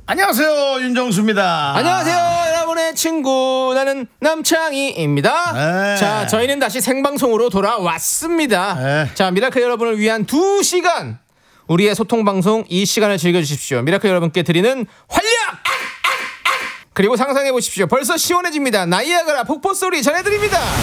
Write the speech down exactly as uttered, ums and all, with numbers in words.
안녕하세요, 윤정수입니다. 안녕하세요, 여러분의 친구 나는 남창희입니다. 네. 자, 저희는 다시 생방송으로 돌아왔습니다. 네. 자, 미라클 여러분을 위한 두 시간 우리의 소통 방송, 이 시간을 즐겨주십시오. 미라클 여러분께 드리는 활력. 그리고 상상해 보십시오. 벌써 시원해집니다. 나이아가라 폭포 소리 전해드립니다.